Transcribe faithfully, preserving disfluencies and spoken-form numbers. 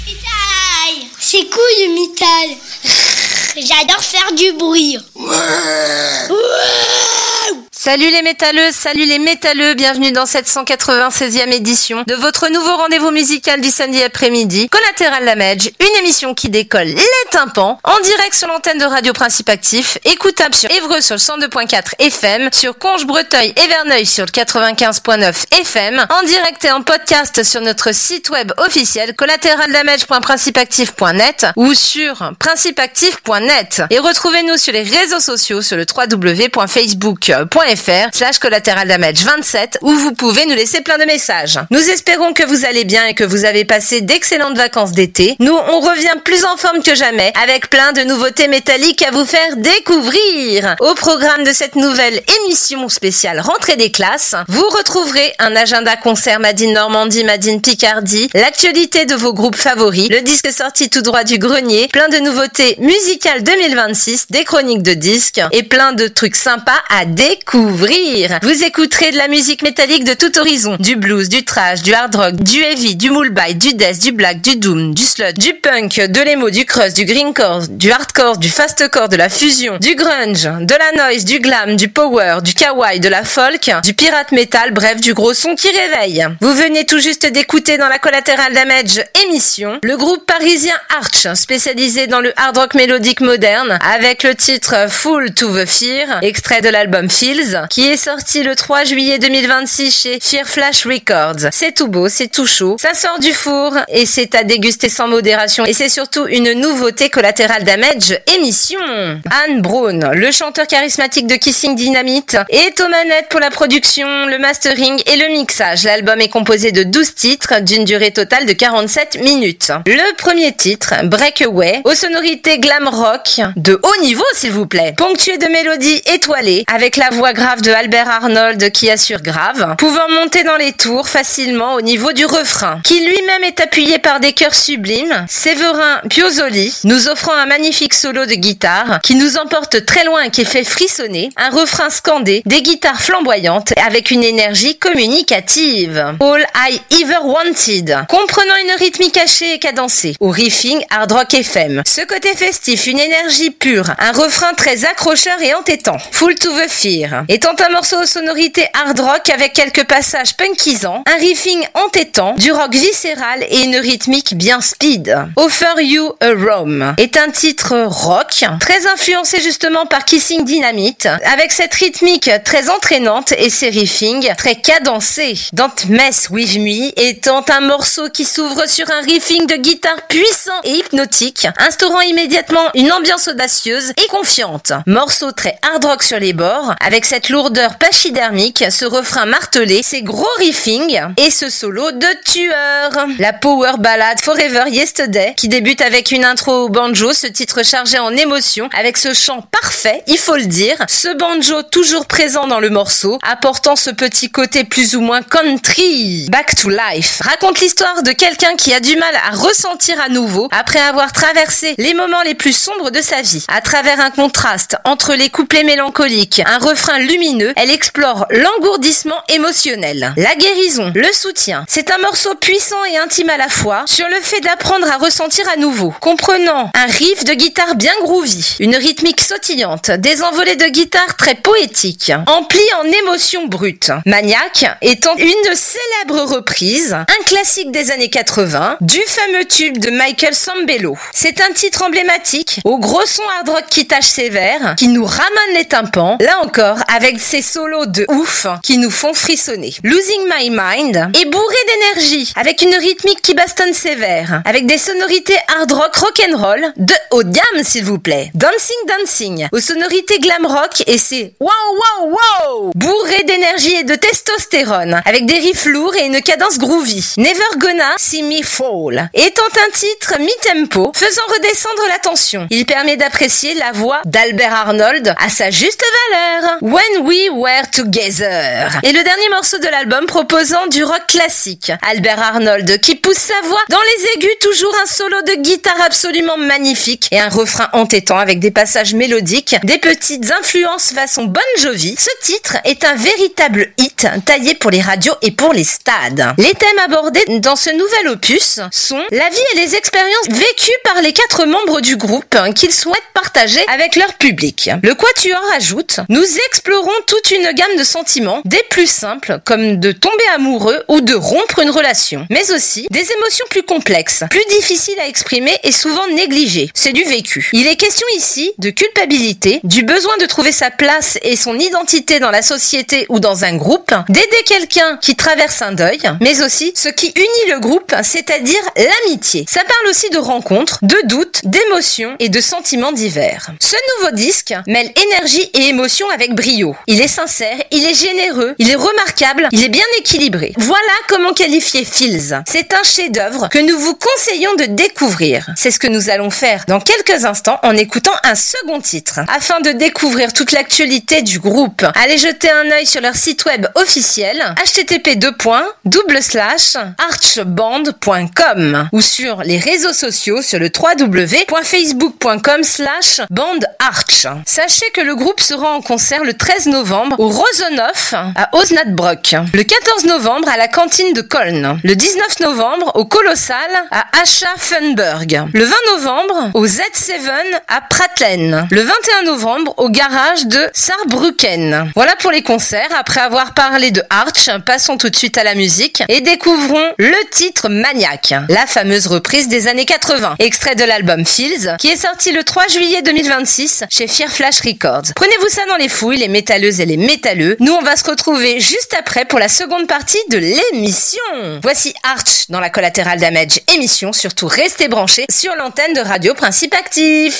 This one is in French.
Mitaille. C'est cool le mitaille. J'adore faire du bruit. Salut les métalleux, salut les métalleux, bienvenue dans cette cent quatre-vingt-seizième édition de votre nouveau rendez-vous musical du samedi après-midi, Collateral Damage, une émission qui décolle les tympans, en direct sur l'antenne de Radio Principe Actif, écoutable sur Évreux sur le cent deux virgule quatre F M, sur Conches, Breteuil et Verneuil sur le quatre-vingt-quinze virgule neuf F M, en direct et en podcast sur notre site web officiel collateral damage point principe actif point net ou sur principe actif point net. Et retrouvez-nous sur les réseaux sociaux sur le w w w point facebook point f r slash collateral damage vingt-sept où vous pouvez nous laisser plein de messages. Nous espérons que vous allez bien et que vous avez passé d'excellentes vacances d'été. Nous, on revient plus en forme que jamais avec plein de nouveautés métalliques à vous faire découvrir. Au programme de cette nouvelle émission spéciale rentrée des classes, vous retrouverez un agenda concert Made in Normandie, Made in Picardie, l'actualité de vos groupes favoris, le disque sorti tout droit du grenier, plein de nouveautés musicales deux mille vingt-six, des chroniques de disques et plein de trucs sympas à découvrir. Vous écouterez de la musique métallique de tout horizon, du blues, du thrash, du hard rock, du heavy, du moolbite, du death, du black, du doom, du sludge, du punk, de l'emo, du crust, du greencore, du hardcore, du fastcore, de la fusion, du grunge, de la noise, du glam, du power, du kawaii, de la folk, du pirate metal, bref, du gros son qui réveille. Vous venez tout juste d'écouter dans la Collateral Damage émission le groupe parisien Arch, spécialisé dans le hard rock mélodique moderne, avec le titre Full to the Fear, extrait de l'album Feels, qui est sorti le trois juillet deux mille vingt-six chez Fear Flash Records. C'est tout beau, c'est tout chaud, ça sort du four et c'est à déguster sans modération et c'est surtout une nouveauté Collateral Damage émission. Anne Braun, le chanteur charismatique de Kissing Dynamite, est aux manettes pour la production, le mastering et le mixage. L'album est composé de douze titres d'une durée totale de quarante-sept minutes. Le premier titre, Breakaway, aux sonorités glam rock de haut niveau s'il vous plaît, ponctué de mélodies étoilées avec la voix grave de Albert Arnold qui assure grave, pouvant monter dans les tours facilement au niveau du refrain, qui lui-même est appuyé par des chœurs sublimes. Séverin Piozoli nous offrant un magnifique solo de guitare qui nous emporte très loin et qui fait frissonner, un refrain scandé, des guitares flamboyantes avec une énergie communicative. All I Ever Wanted, comprenant une rythmique cachée et cadencée, au riffing hard rock F M. Ce côté festif, une énergie pure, un refrain très accrocheur et entêtant. Full to the Fear, étant un morceau aux sonorités hard rock avec quelques passages punkisants, un riffing entêtant, du rock viscéral et une rythmique bien speed. Offer You a Roam est un titre rock, très influencé justement par Kissing Dynamite, avec cette rythmique très entraînante et ses riffings très cadencés. Don't Mess With Me étant un morceau qui s'ouvre sur un riffing de guitare puissant et hypnotique, instaurant immédiatement une ambiance audacieuse et confiante. Morceau très hard rock sur les bords, avec cette lourdeur pachydermique, ce refrain martelé, ces gros riffings et ce solo de tueur. La power ballade Forever Yesterday qui débute avec une intro au banjo, ce titre chargé en émotion avec ce chant parfait, il faut le dire, ce banjo toujours présent dans le morceau, apportant ce petit côté plus ou moins country. Back to Life raconte l'histoire de quelqu'un qui a du mal à ressentir à nouveau après avoir traversé les moments les plus sombres de sa vie. À travers un contraste entre les couplets mélancoliques, un refrain lumineux, elle explore l'engourdissement émotionnel, la guérison, le soutien. C'est un morceau puissant et intime à la fois sur le fait d'apprendre à ressentir à nouveau, comprenant un riff de guitare bien groovy, une rythmique sautillante, des envolées de guitare très poétiques, emplis en émotions brutes. Maniac étant une célèbre reprise, un classique des années quatre-vingts, du fameux tube de Michael Sambello. C'est un titre emblématique, au gros son hard rock qui tâche sévère, qui nous ramène les tympans, là encore avec ses solos de ouf qui nous font frissonner. Losing My Mind est bourré d'énergie, avec une rythmique qui bastonne sévère, avec des sonorités hard rock rock'n'roll de haut de gamme s'il vous plaît. Dancing Dancing, aux sonorités glam rock et c'est wow wow wow, bourré d'énergie et de testostérone, avec des riffs lourds et une cadence groovy. Never Gonna See Me Fall étant un titre mi-tempo, faisant redescendre la tension. Il permet d'apprécier la voix d'Albert Arnold à sa juste valeur. When When We Were Together est le dernier morceau de l'album proposant du rock classique. Albert Arnold qui pousse sa voix dans les aigus, toujours un solo de guitare absolument magnifique et un refrain entêtant avec des passages mélodiques, des petites influences façon Bon Jovi. Ce titre est un véritable hit taillé pour les radios et pour les stades. Les thèmes abordés dans ce nouvel opus sont la vie et les expériences vécues par les quatre membres du groupe qu'ils souhaitent partager avec leur public. Le Quatuor ajoute: nous explorons toute une gamme de sentiments, des plus simples comme de tomber amoureux ou de rompre une relation, mais aussi des émotions plus complexes, plus difficiles à exprimer et souvent négligées. C'est du vécu. Il est question ici de culpabilité, du besoin de trouver sa place et son identité dans la société ou dans un groupe, d'aider quelqu'un qui traverse un deuil, mais aussi ce qui unit le groupe, c'est-à-dire l'amitié. Ça parle aussi de rencontres, de doutes, d'émotions et de sentiments divers. Ce nouveau disque mêle énergie et émotion avec brio. Il est sincère, il est généreux, il est remarquable, il est bien équilibré. Voilà comment qualifier Feels. C'est un chef-d'œuvre que nous vous conseillons de découvrir. C'est ce que nous allons faire dans quelques instants en écoutant un second titre. Afin de découvrir toute l'actualité du groupe, allez jeter un œil sur leur site web officiel h t t p deux points double slash archband point com ou sur les réseaux sociaux sur le w w w point facebook point com slash bandarch. Sachez que le groupe sera en concert le treize novembre au Rosenhof à Osnabrück, le quatorze novembre à la cantine de Cologne, le dix-neuf novembre au Colossal à Aschaffenburg, le vingt novembre au Z sept à Pratteln, le vingt et un novembre au garage de Saarbrücken. Voilà pour les concerts. Après avoir parlé de Arch, passons tout de suite à la musique et découvrons le titre Maniac, la fameuse reprise des années quatre-vingts, extrait de l'album Feels qui est sorti le trois juillet deux mille vingt-six chez Fear Flash Records. Prenez-vous ça dans les fouilles, les métalleuses et les métalleux. Nous, on va se retrouver juste après pour la seconde partie de l'émission. Voici Arch dans la Collateral Damage émission. Surtout restez branchés sur l'antenne de Radio Principe Actif.